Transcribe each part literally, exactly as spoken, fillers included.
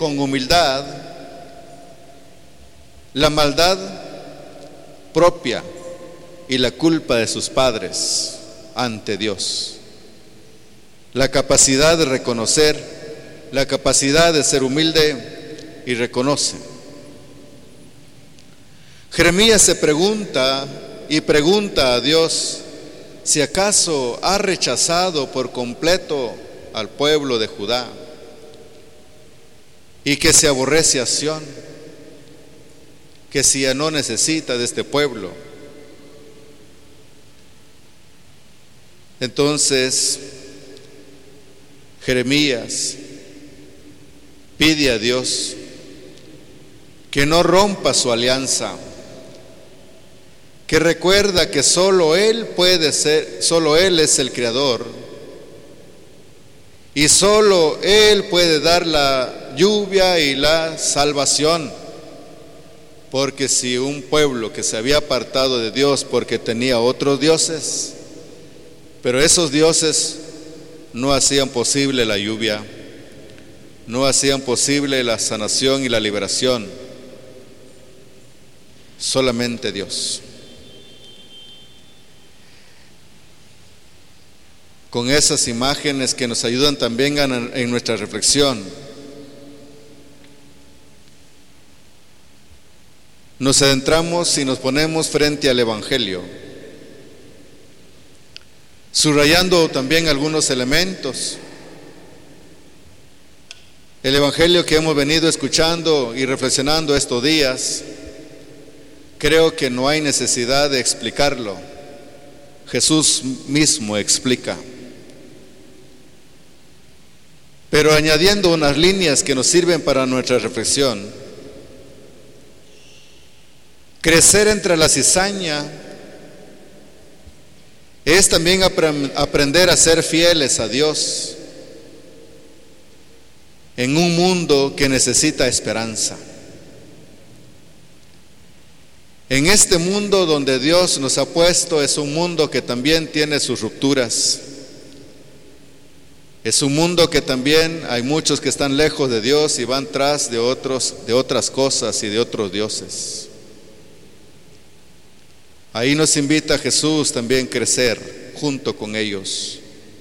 con humildad la maldad propia y la culpa de sus padres ante Dios. La capacidad de reconocer, la capacidad de ser humilde y reconoce. Jeremías se pregunta y pregunta a Dios si acaso ha rechazado por completo al pueblo de Judá y que se aborrece a Sión, que si ya no necesita de este pueblo. Entonces Jeremías pide a Dios que no rompa su alianza, que recuerda que solo Él puede ser, solo Él es el creador y solo Él puede dar la lluvia y la salvación. Porque si un pueblo que se había apartado de Dios porque tenía otros dioses, pero esos dioses no hacían posible la lluvia, no hacían posible la sanación y la liberación, solamente Dios. Con esas imágenes que nos ayudan también en nuestra reflexión, nos adentramos y nos ponemos frente al Evangelio, subrayando también algunos elementos. El Evangelio que hemos venido escuchando y reflexionando estos días, creo que no hay necesidad de explicarlo. Jesús mismo explica. Pero añadiendo unas líneas que nos sirven para nuestra reflexión: crecer entre la cizaña es también apre- aprender a ser fieles a Dios en un mundo que necesita esperanza. En este mundo donde Dios nos ha puesto es un mundo que también tiene sus rupturas. Es un mundo que también hay muchos que están lejos de Dios y van tras de otros, de otras cosas y de otros dioses. Ahí nos invita Jesús también a crecer junto con ellos.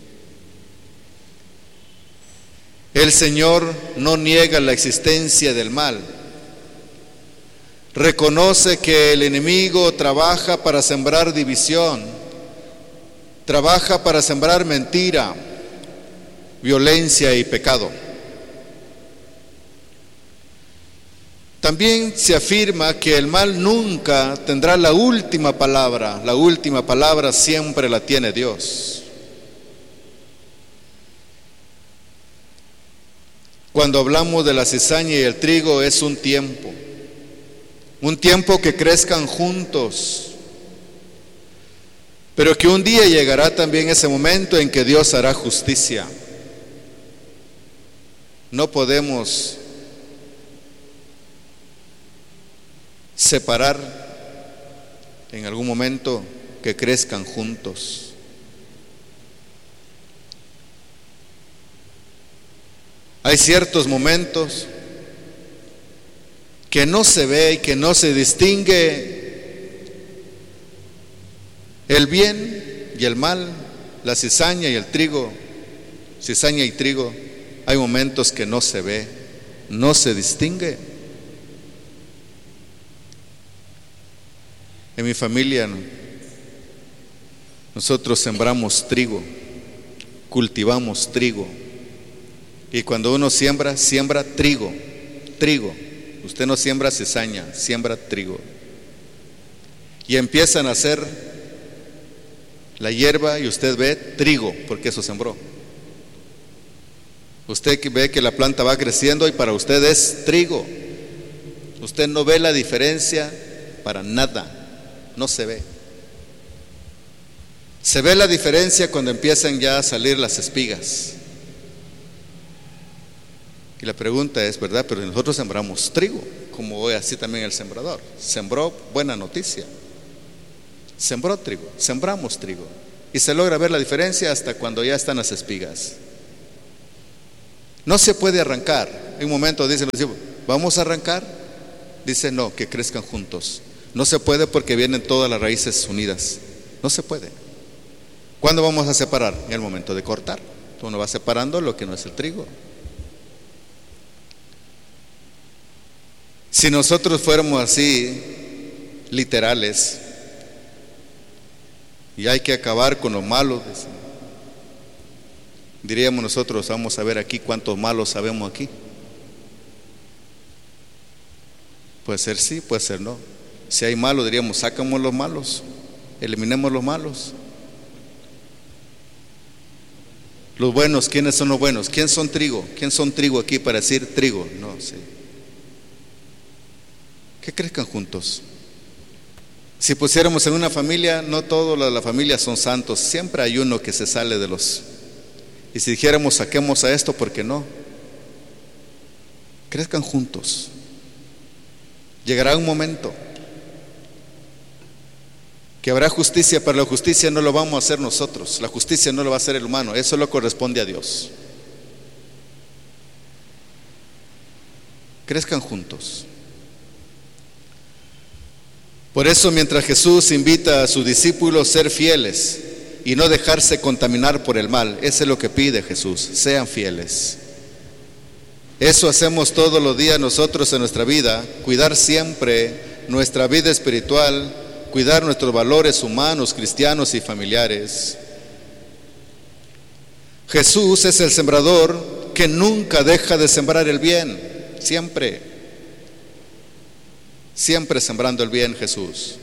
El Señor no niega la existencia del mal. Reconoce que el enemigo trabaja para sembrar división, trabaja para sembrar mentira, violencia y pecado. También se afirma que el mal nunca tendrá la última palabra. La última palabra siempre la tiene Dios. Cuando hablamos de la cizaña y el trigo es un tiempo, un tiempo que crezcan juntos, pero que un día llegará también ese momento en que Dios hará justicia. No podemos separar en algún momento que crezcan juntos. Hay ciertos momentos que no se ve y que no se distingue el bien y el mal, la cizaña y el trigo, cizaña y trigo. Hay momentos que no se ve, no se distingue. En mi familia nosotros sembramos trigo, cultivamos trigo. Y cuando uno siembra, siembra trigo, trigo. Usted no siembra cizaña, siembra trigo. Y empiezan a hacer la hierba y usted ve trigo, porque eso sembró. Usted ve que la planta va creciendo y para usted es trigo. Usted no ve la diferencia para nada, no se ve. Se ve la diferencia cuando empiezan ya a salir las espigas. Y la pregunta es, ¿verdad? Pero nosotros sembramos trigo, como hoy así también el sembrador. Sembró buena noticia. Sembró trigo, sembramos trigo. Y se logra ver la diferencia hasta cuando ya están las espigas. No se puede arrancar. un momento dicen los discípulos, ¿vamos a arrancar? Dice, no, que crezcan juntos. No se puede porque vienen todas las raíces unidas. No se puede. ¿Cuándo vamos a separar? En el momento de cortar. Uno va separando lo que no es el trigo. Si nosotros fuéramos así, literales, y hay que acabar con los malos, diríamos nosotros, vamos a ver aquí cuántos malos sabemos aquí. Puede ser sí, puede ser no. Si hay malos, diríamos, sacamos los malos, eliminemos los malos. Los buenos, ¿quiénes son los buenos? ¿Quién son trigo? ¿Quién son trigo aquí para decir trigo? No sé. Que crezcan juntos. Si pusiéramos en una familia, no todas las la familias son santos, siempre hay uno que se sale de los. Y si dijéramos, saquemos a esto, ¿por qué no? Crezcan juntos. Llegará un momento que habrá justicia, pero la justicia no lo vamos a hacer nosotros, la justicia no lo va a hacer el humano, eso lo corresponde a Dios. Crezcan juntos. Por eso, mientras Jesús invita a sus discípulos a ser fieles y no dejarse contaminar por el mal, eso es lo que pide Jesús, sean fieles. Eso hacemos todos los días nosotros en nuestra vida, cuidar siempre nuestra vida espiritual, cuidar nuestros valores humanos, cristianos y familiares. Jesús es el sembrador que nunca deja de sembrar el bien, siempre, siempre sembrando el bien Jesús.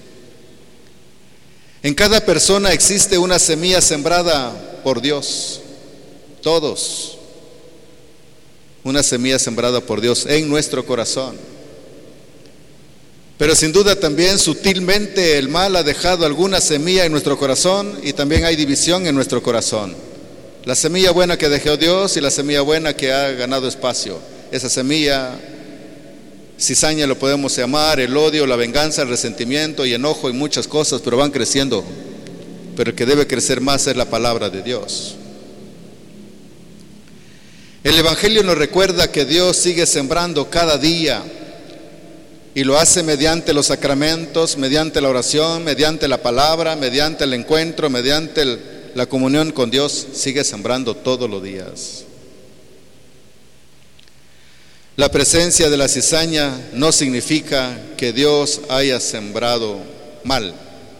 En cada persona existe una semilla sembrada por Dios, todos, una semilla sembrada por Dios en nuestro corazón. Pero sin duda también sutilmente el mal ha dejado alguna semilla en nuestro corazón y también hay división en nuestro corazón. La semilla buena que dejó Dios y la semilla buena que ha ganado espacio. Esa semilla, cizaña lo podemos llamar, el odio, la venganza, el resentimiento y enojo y muchas cosas, pero van creciendo. Pero el que debe crecer más es la palabra de Dios. El Evangelio nos recuerda que Dios sigue sembrando cada día. Y lo hace mediante los sacramentos, mediante la oración, mediante la palabra, mediante el encuentro, mediante el, la comunión con Dios. Sigue sembrando todos los días. La presencia de la cizaña no significa que Dios haya sembrado mal.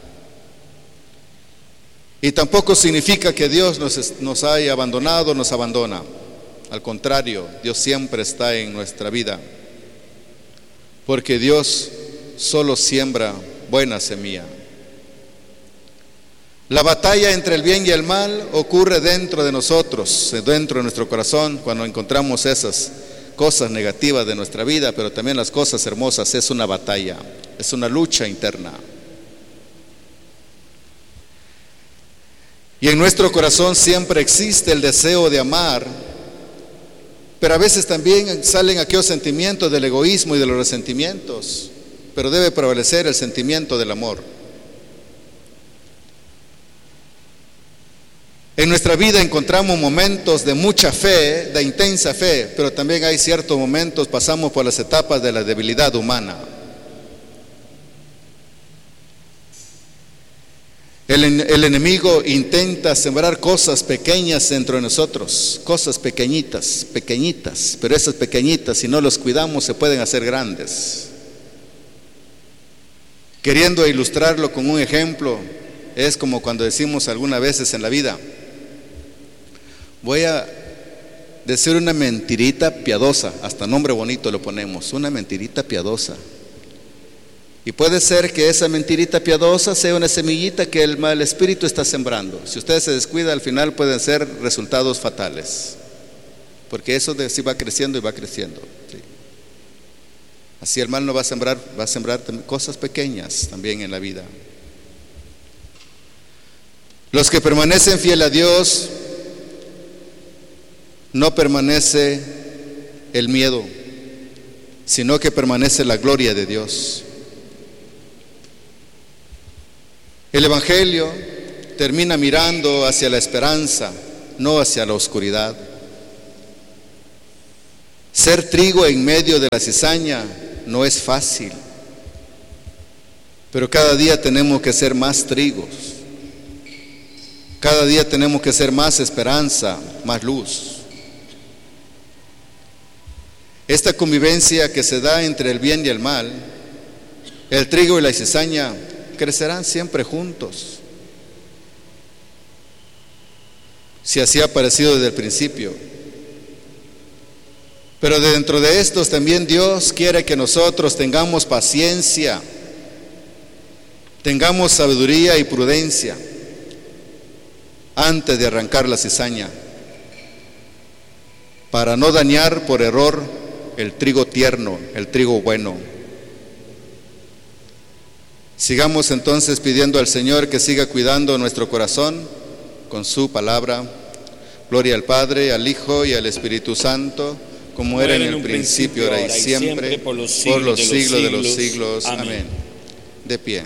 Y tampoco significa que Dios nos, nos haya abandonado, nos abandona. Al contrario, Dios siempre está en nuestra vida. Porque Dios solo siembra buena semilla. La batalla entre el bien y el mal ocurre dentro de nosotros, dentro de nuestro corazón, cuando encontramos esas cosas negativas de nuestra vida, pero también las cosas hermosas. Es una batalla, es una lucha interna. Y en nuestro corazón siempre existe el deseo de amar, pero a veces también salen aquellos sentimientos del egoísmo y de los resentimientos, pero debe prevalecer el sentimiento del amor. En nuestra vida encontramos momentos de mucha fe, de intensa fe, pero también hay ciertos momentos, pasamos por las etapas de la debilidad humana. El, el enemigo intenta sembrar cosas pequeñas dentro de nosotros, cosas pequeñitas, pequeñitas, pero esas pequeñitas, si no los cuidamos, se pueden hacer grandes. Queriendo ilustrarlo con un ejemplo, es como cuando decimos algunas veces en la vida, voy a decir una mentirita piadosa, hasta nombre bonito lo ponemos, una mentirita piadosa. Y puede ser que esa mentirita piadosa sea una semillita que el mal espíritu está sembrando. Si usted se descuida, al final pueden ser resultados fatales. Porque eso de sí va creciendo y va creciendo. ¿Sí? Así el mal no va a sembrar, va a sembrar cosas pequeñas también en la vida. Los que permanecen fieles a Dios, no permanece el miedo, sino que permanece la gloria de Dios. El Evangelio termina mirando hacia la esperanza, no hacia la oscuridad. Ser trigo en medio de la cizaña no es fácil, pero cada día tenemos que ser más trigos. Cada día tenemos que ser más esperanza, más luz. Esta convivencia que se da entre el bien y el mal, el trigo y la cizaña, crecerán siempre juntos. Si así ha parecido desde el principio. Pero dentro de estos también Dios quiere que nosotros tengamos paciencia, tengamos sabiduría y prudencia antes de arrancar la cizaña, para no dañar por error el trigo tierno, el trigo bueno. Sigamos entonces pidiendo al Señor que siga cuidando nuestro corazón con su palabra. Gloria al Padre, al Hijo y al Espíritu Santo, como era en el principio, ahora y siempre, por los siglos de los siglos. Amén. De pie.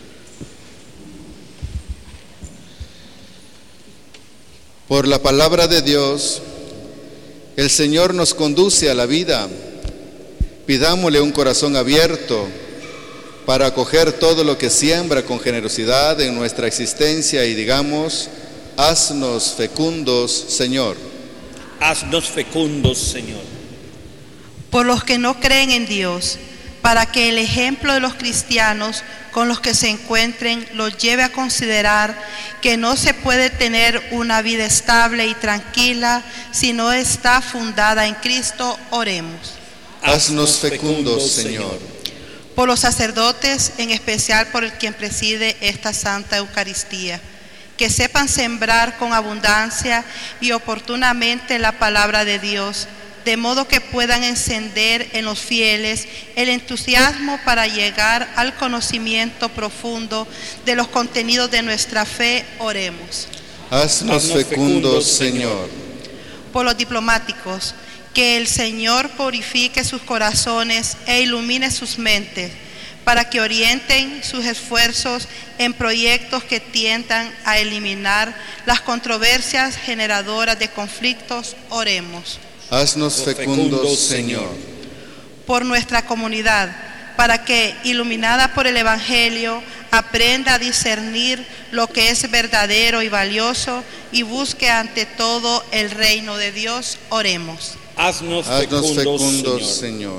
Por la palabra de Dios, el Señor nos conduce a la vida. Pidámosle un corazón abierto para acoger todo lo que siembra con generosidad en nuestra existencia y digamos: haznos fecundos, Señor. Haznos fecundos, Señor. Por los que no creen en Dios, para que el ejemplo de los cristianos con los que se encuentren los lleve a considerar que no se puede tener una vida estable y tranquila si no está fundada en Cristo, oremos. Haznos fecundos, Señor. Por los sacerdotes, en especial por el quien preside esta Santa Eucaristía, que sepan sembrar con abundancia y oportunamente la palabra de Dios, de modo que puedan encender en los fieles el entusiasmo para llegar al conocimiento profundo de los contenidos de nuestra fe, oremos. Haznos fecundos, Señor. Por los diplomáticos, que el Señor purifique sus corazones e ilumine sus mentes, para que orienten sus esfuerzos en proyectos que tiendan a eliminar las controversias generadoras de conflictos, oremos. Haznos fecundos, Señor. Por nuestra comunidad, para que, iluminada por el Evangelio, aprenda a discernir lo que es verdadero y valioso y busque ante todo el reino de Dios, oremos. Haznos, Haznos fecundos, fecundos, Señor. Señor.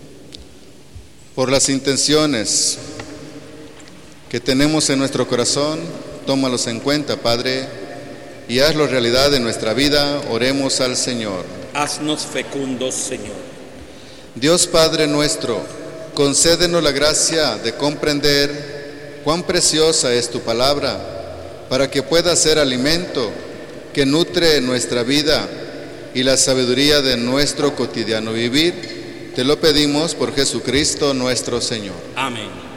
Por las intenciones que tenemos en nuestro corazón, tómalos en cuenta, Padre, y hazlo realidad en nuestra vida. Oremos al Señor. Haznos fecundos, Señor. Dios Padre nuestro, concédenos la gracia de comprender cuán preciosa es tu palabra, para que pueda ser alimento que nutre nuestra vida y la sabiduría de nuestro cotidiano vivir. Te lo pedimos por Jesucristo nuestro Señor. Amén.